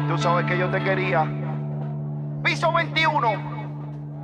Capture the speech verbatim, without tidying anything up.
Tú sabes que yo te quería. Piso veintiuno.